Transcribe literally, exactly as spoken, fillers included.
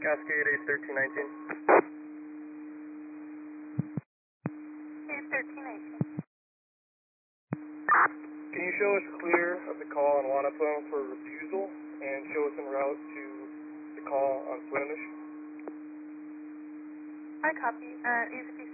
Cascade eight thirteen nineteen. eight thirteen nineteen. Can you show us clear of the call on Wanapum for refusal and show us en route to the call on Swinomish? I copy. Uh, easy